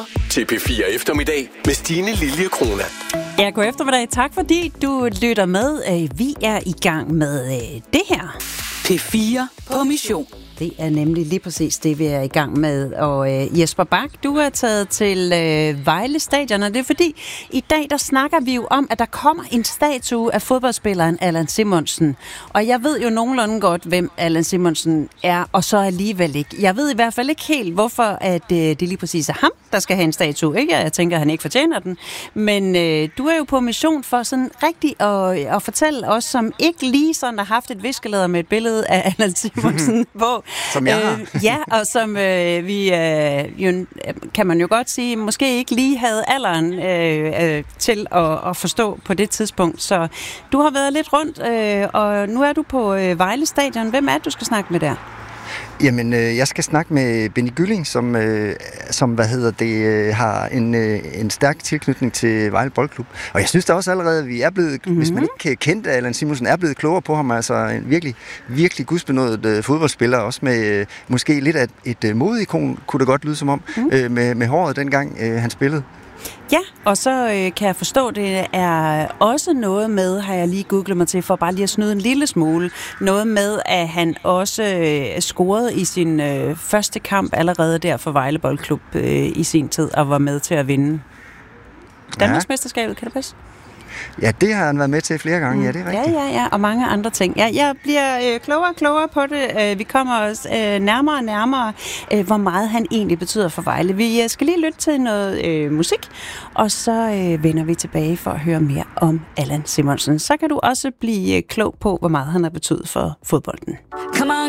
Til P4 Eftermiddag med Stine Lilje Krona. Ja, god eftermiddag. Tak fordi du lytter med. Vi er i gang med det her. P4 på mission. Det er nemlig lige præcis det, vi er i gang med. Og Jesper Bak, du er taget til Vejle Stadion, og det er fordi, i dag der snakker vi jo om, at der kommer en statue af fodboldspilleren Allan Simonsen. Og jeg ved jo nogenlunde godt, hvem Allan Simonsen er, og så alligevel ikke. Jeg ved i hvert fald ikke helt, hvorfor at det lige præcis er ham, der skal have en statue. Ikke? Jeg tænker, at han ikke fortjener den. Men du er jo på mission for sådan rigtigt at fortælle os, som ikke lige sådan har haft et viskelæder med et billede af Allan Simonsen på. Som jeg har. Ja, og som vi, kan man jo godt sige, måske ikke lige havde alderen til at forstå på det tidspunkt. Så du har været lidt rundt, og nu er du på Vejle Stadion. Hvem er det, du skal snakke med der? Jamen, jeg skal snakke med Benny Gylling, som har en stærk tilknytning til Vejle Boldklub. Og jeg synes da også allerede, at vi er blevet, hvis man ikke kendte Allan Simonsen, er blevet klogere på ham. Altså en virkelig, virkelig gudsbenådet fodboldspiller, også med måske lidt af et modeikon, kunne det godt lyde som om, med håret dengang han spillede. Ja, og så kan jeg forstå, det er også noget med, har jeg lige googlet mig til, for bare lige at snyde en lille smule, noget med, at han også scorede i sin første kamp allerede der for Vejle Boldklub i sin tid, og var med til at vinde Danmarksmesterskabet, kan det passe? Ja, det har han været med til flere gange, ja, det er rigtigt. Ja, og mange andre ting. Ja, jeg bliver klogere og klogere på det. Vi kommer også nærmere og nærmere, hvor meget han egentlig betyder for Vejle. Vi skal lige lytte til noget musik, og så vender vi tilbage for at høre mere om Allan Simonsen. Så kan du også blive klog på, hvor meget han har betydet for fodbolden. Come on,